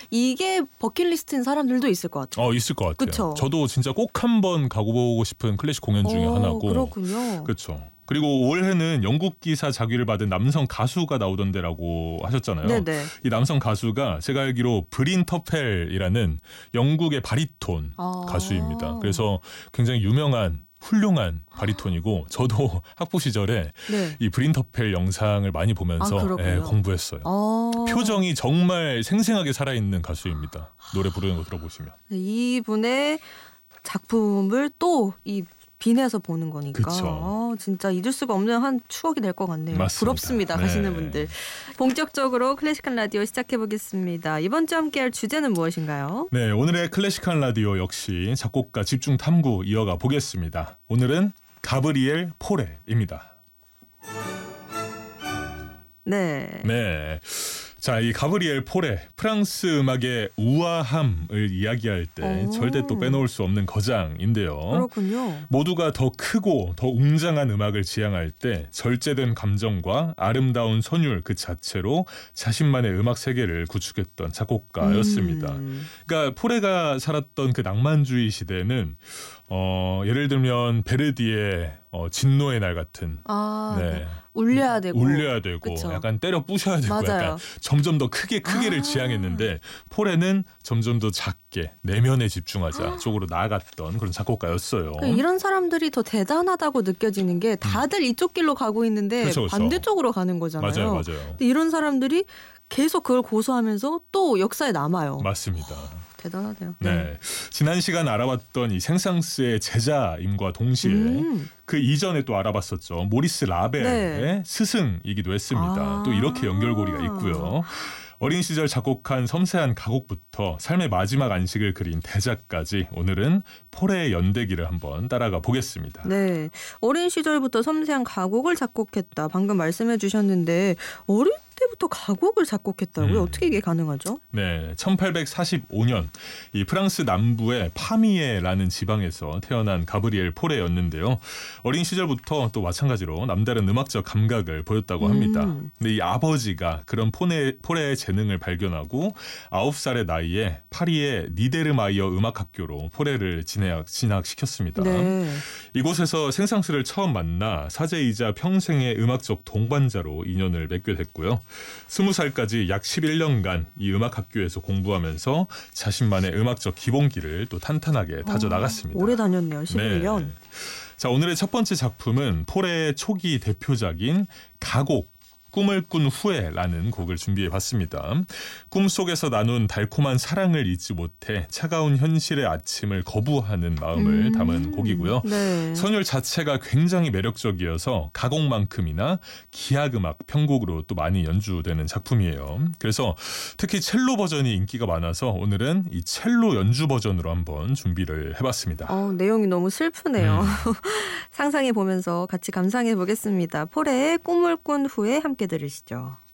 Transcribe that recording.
이게 버킷리스트인 사람들도 있을 것 같아요. 있을 것 같아요. 그쵸? 저도 진짜 꼭 한번 가보고 싶은 클래식 공연 중에 하나고. 그렇군요. 그렇죠. 그리고 올해는 영국 기사 자귀를 받은 남성 가수가 나오던데라고 하셨잖아요. 네네. 이 남성 가수가 제가 알기로 브린 터펠이라는 영국의 바리톤 가수입니다. 그래서 굉장히 유명한 훌륭한 바리톤이고 저도 학부 시절에 네. 이 브린 터펠 영상을 많이 보면서 공부했어요. 표정이 정말 생생하게 살아있는 가수입니다. 노래 부르는 거 들어보시면. 이분의 작품을 또 이 빈에서 보는 거니까 진짜 잊을 수가 없는 한 추억이 될 것 같네요. 맞습니다. 부럽습니다. 가시는 분들. 본격적으로 클래식한 라디오 시작해보겠습니다. 이번 주 함께할 주제는 무엇인가요? 네, 오늘의 클래식한 라디오 역시 작곡가 집중 탐구 이어가 보겠습니다. 오늘은 가브리엘 포레입니다. 네. 자, 이 가브리엘 포레, 프랑스 음악의 우아함을 이야기할 때 절대 또 빼놓을 수 없는 거장인데요. 그렇군요. 모두가 더 크고 더 웅장한 음악을 지향할 때 절제된 감정과 아름다운 선율 그 자체로 자신만의 음악 세계를 구축했던 작곡가였습니다. 그러니까 포레가 살았던 그 낭만주의 시대는 예를 들면 베르디의 진노의 날 같은 울려야 되고 그쵸. 약간 때려 부셔야 되고 약간 점점 더 크게를 지향했는데 포레는 점점 더 작게 내면에 집중하자 쪽으로 나아갔던 그런 작곡가였어요. 이런 사람들이 더 대단하다고 느껴지는 게 다들 이쪽 길로 가고 있는데 그렇죠. 반대쪽으로 가는 거잖아요. 맞아요. 근데 이런 사람들이 계속 그걸 고수하면서 또 역사에 남아요. 맞습니다. 대단하네요. 네. 지난 시간 알아봤던 이 생상스의 제자임과 동시에 그 이전에 또 알아봤었죠. 모리스 라벨의 스승이기도 했습니다. 또 이렇게 연결고리가 있고요. 어린 시절 작곡한 섬세한 가곡부터 삶의 마지막 안식을 그린 대작까지 오늘은 포레의 연대기를 한번 따라가 보겠습니다. 네, 어린 시절부터 섬세한 가곡을 작곡했다. 방금 말씀해 주셨는데 어릴 때부터 가곡을 작곡했다고요? 어떻게 이게 가능하죠? 네, 1845년 이 프랑스 남부의 파미에라는 지방에서 태어난 가브리엘 포레였는데요. 어린 시절부터 또 마찬가지로 남다른 음악적 감각을 보였다고 합니다. 근데 이 아버지가 그런 포레의 재능을 발견하고 9살의 나이에 파리의 니데르마이어 음악학교로 포레를 진학시켰습니다. 네. 이곳에서 생상스를 처음 만나 사제이자 평생의 음악적 동반자로 인연을 맺게 됐고요. 20살까지 약 11년간 이 음악학교에서 공부하면서 자신만의 음악적 기본기를 또 탄탄하게 다져나갔습니다. 오래 다녔네요. 11년. 네. 자, 오늘의 첫 번째 작품은 포레의 초기 대표작인 가곡 꿈을 꾼 후에라는 곡을 준비해봤습니다. 꿈속에서 나눈 달콤한 사랑을 잊지 못해 차가운 현실의 아침을 거부하는 마음을 담은 곡이고요. 네. 선율 자체가 굉장히 매력적이어서 가곡만큼이나 기악음악 편곡으로 또 많이 연주되는 작품이에요. 그래서 특히 첼로 버전이 인기가 많아서 오늘은 이 첼로 연주 버전으로 한번 준비를 해봤습니다. 내용이 너무 슬프네요. 상상해 보면서 같이 감상해 보겠습니다. 포레의 꿈을 꾼 후에 함께 들으시죠.